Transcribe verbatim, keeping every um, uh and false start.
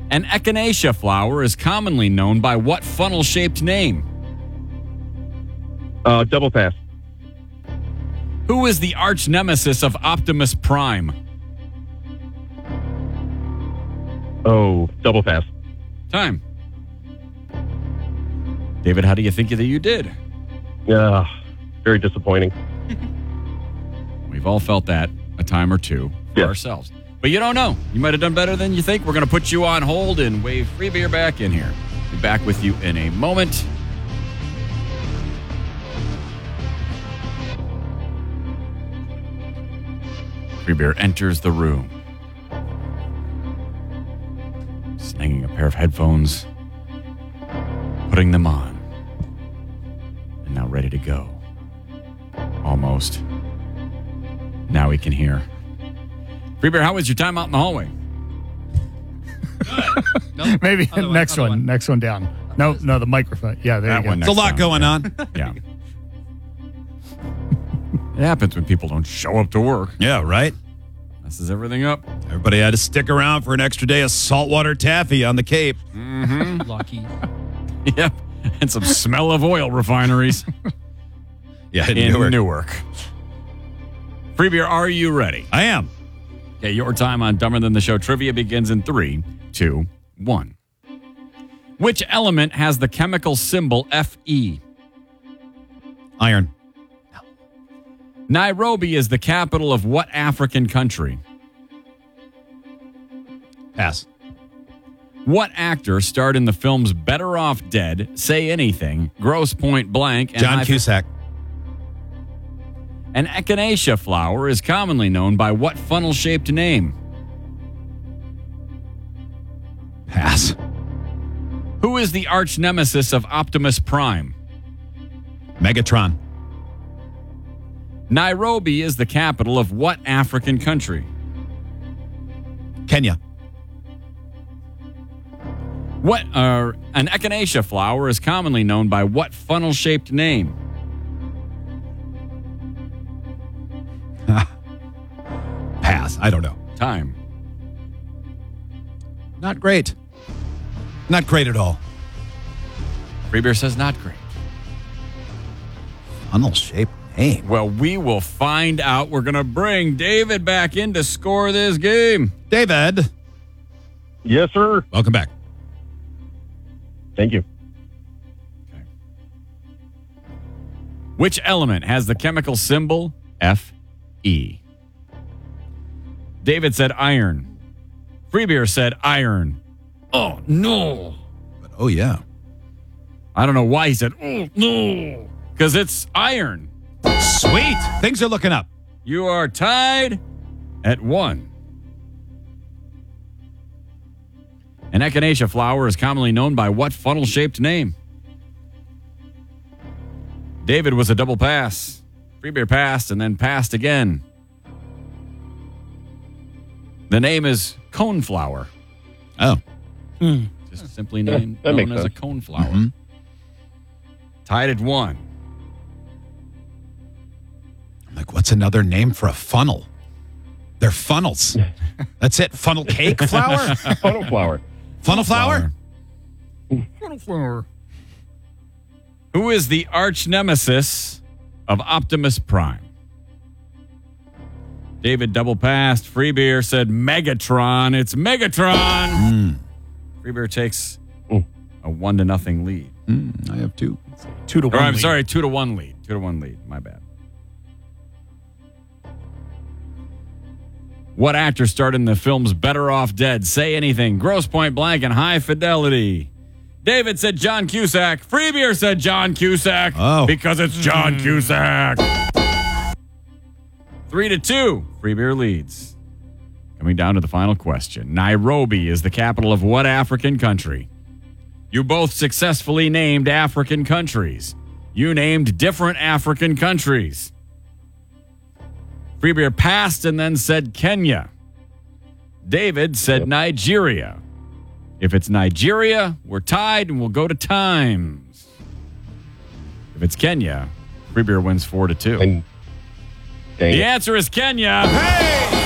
An echinacea flower is commonly known by what funnel-shaped name? Uh, double pass. Who is the arch nemesis of Optimus Prime? Oh, double pass. Time. David, how do you think that you did? Yeah, very disappointing. We've all felt that a time or two for Yes. ourselves. But you don't know. You might have done better than you think. We're going to put you on hold and wave Free Beer back in here. Be back with you in a moment. Free Beer enters the room, slinging a pair of headphones, putting them on, and now ready to go. Almost. Now he can hear. Free Beer, how was your time out in the hallway? Nope. Maybe Other one, next other one, one. next one down. No, no, the microphone. Yeah, there That you go. one There's a lot down. going on. Yeah. It happens when people don't show up to work. Yeah, right? Messes everything up. Everybody had to stick around for an extra day of saltwater taffy on the Cape. Lucky. Yep. And some smell of oil refineries Yeah, in Newark. Newark. Free Beer, are you ready? I am. Okay, your time on Dumber Than the Show trivia begins in three, two, one. Which element has the chemical symbol F E? Iron. Nairobi is the capital of what African country? Pass. What actor starred in the films Better Off Dead, Say Anything, Gross Point Blank, and John High- Cusack. An echinacea flower is commonly known by what funnel-shaped name? Pass. Who is the arch nemesis of Optimus Prime? Megatron. Nairobi is the capital of what African country? Kenya. What uh, an echinacea flower is commonly known by what funnel-shaped name? Pass. I don't know. Time. Not great. Not great at all. Free Beer says not great. Funnel-shaped name. Well, we will find out. We're going to bring David back in to score this game. David, Yes, sir. welcome back. Thank you. Which element has the chemical symbol F E? David said iron. Free Beer said iron. Oh, no. But, oh, yeah. I don't know why he said, oh, no. Because it's iron. Sweet. Things are looking up. You are tied at one. An echinacea flower is commonly known by what funnel-shaped name? David was a double pass. Free Beer passed and then passed again. The name is coneflower. Oh. Just simply named that known makes as a sense. coneflower. Mm-hmm. Tied at one. I'm like, what's another name for a funnel? They're funnels. That's it. Funnel cake flour? Funnel flower. Funnel flour? Flower. Who is the arch nemesis of Optimus Prime? David double passed. Free Beer said Megatron. It's Megatron. Mm. Free Beer takes Mm. a one to nothing lead. Mm, I have two. Two to Or one. I'm lead. sorry, two to one lead. Two to one lead. My bad. What actor starred in the films Better Off Dead, Say Anything, Gross Point Blank, and High Fidelity? David said John Cusack. Free Beer said John Cusack. Oh. Because it's John Cusack. Three to two. Free Beer leads. Coming down to the final question. Nairobi is the capital of what African country? You both successfully named African countries. You named different African countries. Free Beer passed and then said Kenya. David said Yep. Nigeria. If it's Nigeria, we're tied and we'll go to times. If it's Kenya, Free Beer wins four to two. And dang The it. answer is Kenya. Hey!